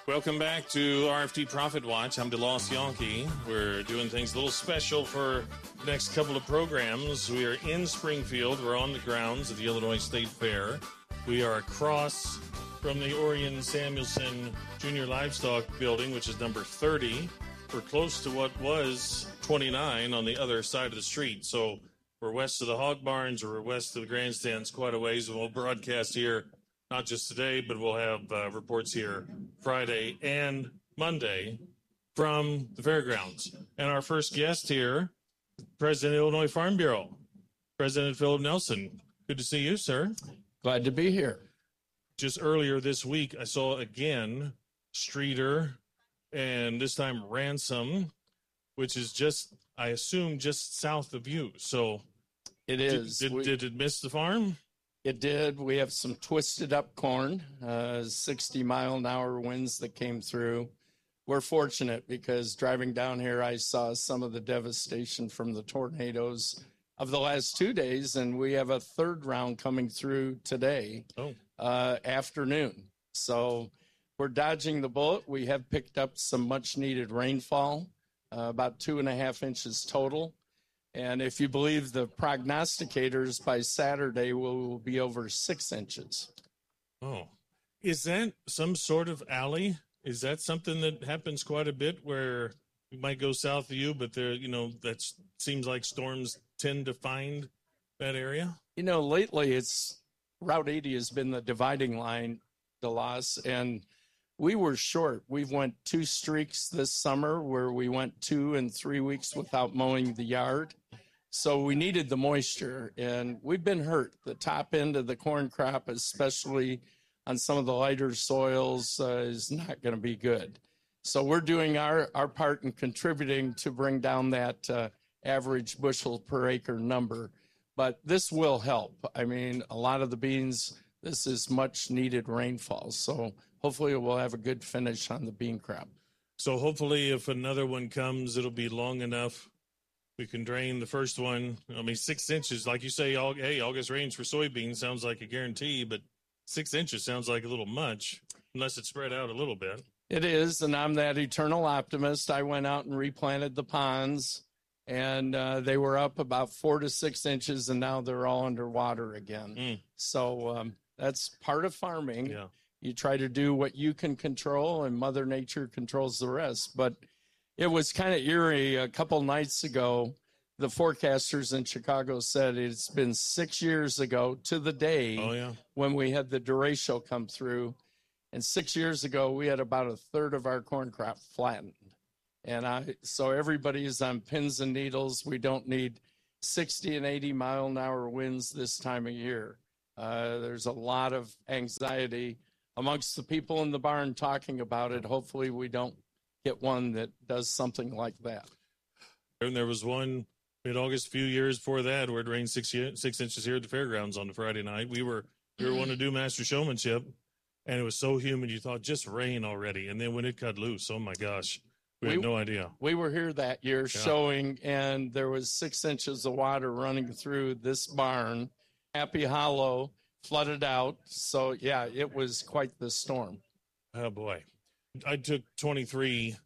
Welcome back to RFD Profit Watch. I'm DeLoss Yankee. We're doing things a little special for the next couple of programs. We are in Springfield. We're on the grounds of the Illinois State Fair. We are across from the Orion Samuelson Junior Livestock Building, which is number 30. We're close to what was 29 on the other side of the street. So we're west of the hog barns, or we're west of the grandstands quite a ways. And we'll broadcast here not just today, but we'll have reports here Friday and Monday from the fairgrounds. And our first guest here, President of Illinois Farm Bureau, President Philip Nelson. Good to see you, sir. Glad to be here. Just earlier this week, I saw again Streeter and this time Ransom, which is just, I assume, just south of you. So it is. Did it miss the farm? It did. We have some twisted up corn, 60-mile-an-hour winds that came through. We're fortunate because driving down here, I saw some of the devastation from the tornadoes of the last 2 days, and we have a third round coming through today afternoon. So we're dodging the bullet. We have picked up some much-needed rainfall, about 2.5 inches total. And if you believe the prognosticators, by Saturday, we'll be over 6 inches. Oh, is that some sort of alley? Is that something that happens quite a bit where it might go south of you, but there, that seems like storms tend to find that area? Lately it's Route 80 has been the dividing line, DeLoss, and we were short. We've went 2 streaks this summer where we went 2 and 3 weeks without mowing the yard. So we needed the moisture, and we've been hurt. The top end of the corn crop, especially on some of the lighter soils, is not going to be good. So we're doing our part in contributing to bring down that average bushel per acre number. But this will help. I mean, a lot of the beans, this is much needed rainfall. So hopefully we'll have a good finish on the bean crop. So hopefully if another one comes, it'll be long enough we can drain the first one. 6 inches, like you say, August rains for soybeans sounds like a guarantee, but 6 inches sounds like a little much, unless it's spread out a little bit. It is, and I'm that eternal optimist. I went out and replanted the ponds, and they were up about 4 to 6 inches, and now they're all underwater again. So that's part of farming. Yeah. You try to do what you can control, and Mother Nature controls the rest. But it was kind of eerie. A couple nights ago, the forecasters in Chicago said it's been 6 years ago to the day when we had the derecho come through. And 6 years ago, we had about a third of our corn crop flattened. And so everybody is on pins and needles. We don't need 60 and 80-mile-an-hour winds this time of year. There's a lot of anxiety amongst the people in the barn talking about it. Hopefully we don't get one that does something like that. And there was one mid-August, a few years before that, where it rained 6 inches here at the fairgrounds on the Friday night. We were wanting to do master showmanship, and it was so humid you thought, just rain already. And then when it cut loose, oh my gosh, we had no idea. We were here that year showing, and there was 6 inches of water running through this barn. Happy Hollow flooded out. So, yeah, it was quite the storm. Oh, boy. I took 23